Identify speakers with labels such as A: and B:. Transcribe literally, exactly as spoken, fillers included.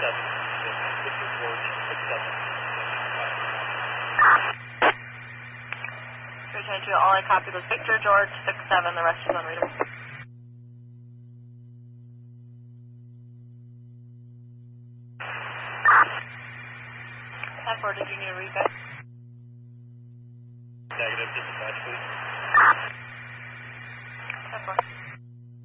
A: seven. Victor George, six seven.
B: three two two, all I copied was Victor George, six seven, the rest is unreadable. ten four, did you need a read back?
A: Negative, dispatch, please.
B: ten four.